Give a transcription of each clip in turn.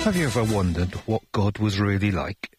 Have you ever wondered what God was really like?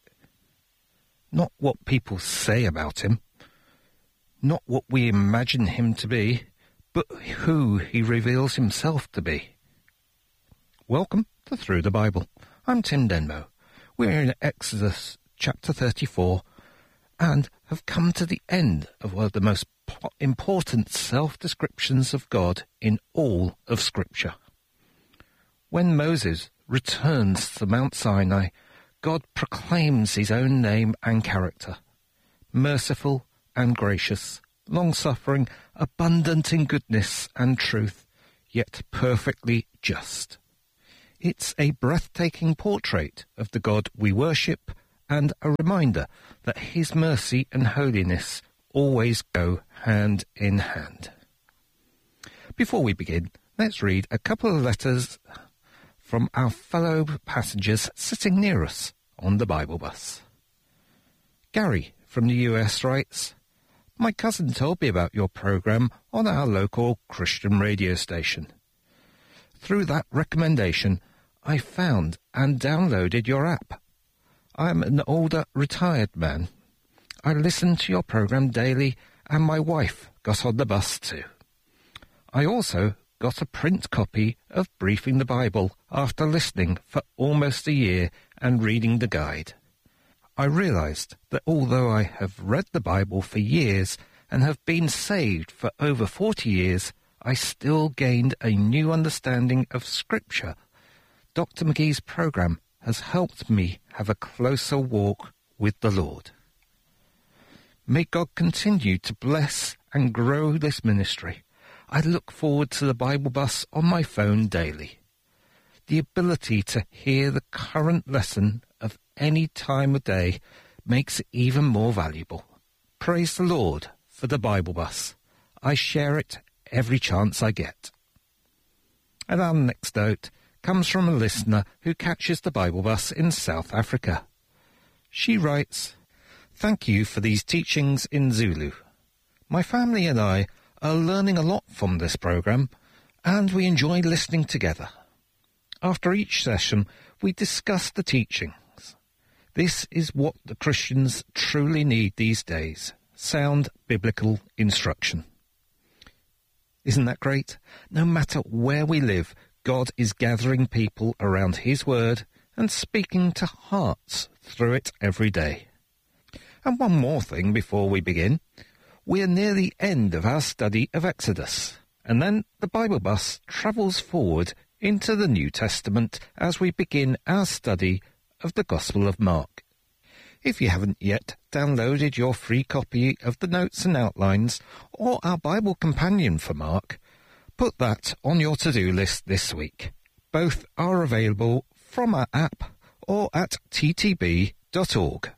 Not what people say about him, not what we imagine him to be, but who he reveals himself to be. Welcome to Through the Bible. I'm Tim Denmo. We're in Exodus chapter 34 and have come to the end of one of the most important self-descriptions of God in all of Scripture. When Moses returns to Mount Sinai, God proclaims his own name and character. Merciful and gracious, long-suffering, abundant in goodness and truth, yet perfectly just. It's a breathtaking portrait of the God we worship and a reminder that his mercy and holiness always go hand in hand. Before we begin, let's read a couple of letters from our fellow passengers sitting near us on the Bible bus. Gary from the US writes, "My cousin told me about your program on our local Christian radio station. Through that recommendation, I found and downloaded your app. I'm an older, retired man. I listen to your program daily, and my wife got on the bus too. I also got a print copy of Briefing the Bible after listening for almost a year and reading the guide. I realized that although I have read the Bible for years and have been saved for over 40 years, I still gained a new understanding of Scripture. Dr. McGee's program has helped me have a closer walk with the Lord. May God continue to bless and grow this ministry. I look forward to the Bible bus on my phone daily. The ability to hear the current lesson of any time of day makes it even more valuable. Praise the Lord for the Bible bus. I share it every chance I get." And our next note comes from a listener who catches the Bible bus in South Africa. She writes, "Thank you for these teachings in Zulu. My family and I are learning a lot from this program, and we enjoy listening together. After each session, we discuss the teachings. This is what the Christians truly need these days, sound biblical instruction." Isn't that great? No matter where we live, God is gathering people around his word and speaking to hearts through it every day. And one more thing before we begin. We are near the end of our study of Exodus, and then the Bible bus travels forward into the New Testament as we begin our study of the Gospel of Mark. If you haven't yet downloaded your free copy of the notes and outlines or our Bible companion for Mark, put that on your to-do list this week. Both are available from our app or at ttb.org.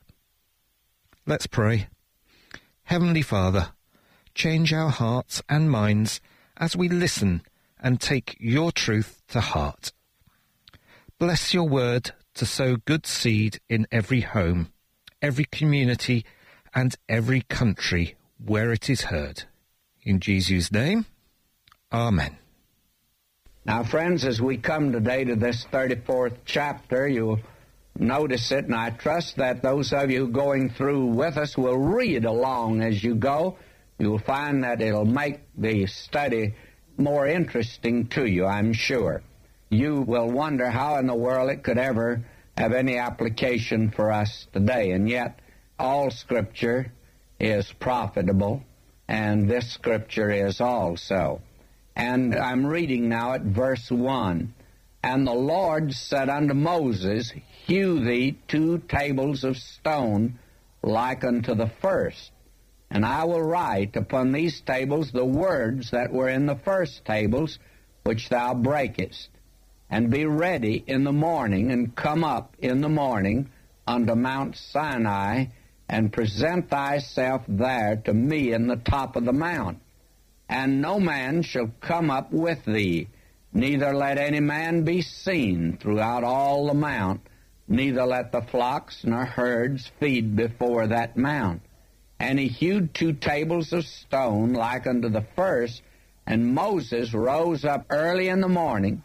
Let's pray. Heavenly Father, change our hearts and minds as we listen and take your truth to heart. Bless your word to sow good seed in every home, every community, and every country where it is heard. In Jesus' name, Amen. Now, friends, as we come today to this 34th chapter, you'll notice it, and I trust that those of you going through with us will read along as you go. You'll find that it'll make the study more interesting to you, I'm sure. You will wonder how in the world it could ever have any application for us today, and yet all Scripture is profitable, and this Scripture is also. And I'm reading now at verse 1. "And the Lord said unto Moses, Hew thee 2 tables of stone like unto the first, and I will write upon these tables the words that were in the first tables, which thou breakest. And be ready in the morning, and come up in the morning unto Mount Sinai, and present thyself there to me in the top of the mount. And no man shall come up with thee, neither let any man be seen throughout all the mount, neither let the flocks nor herds feed before that mount. And he hewed 2 tables of stone like unto the first, and Moses rose up early in the morning,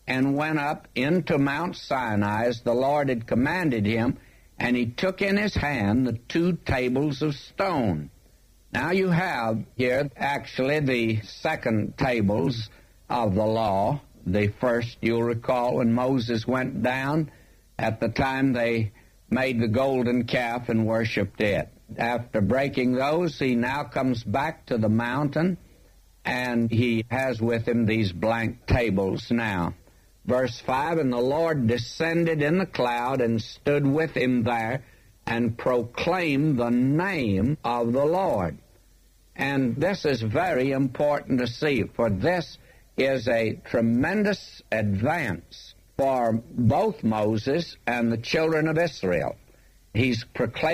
and went up into Mount Sinai as the Lord had commanded him, and he took in his hand the 2 tables of stone. Now you have here actually the 2 tables of the law. The first, you'll recall, when Moses went down, at the time they made the golden calf and worshipped it. After breaking those, he now comes back to the mountain, and he has with him these blank tables now. Verse 5, and the Lord descended in the cloud and stood with him there and proclaimed the name of the Lord. And this is very important to see, for this is a tremendous advance for both Moses and the children of Israel. He's proclaimed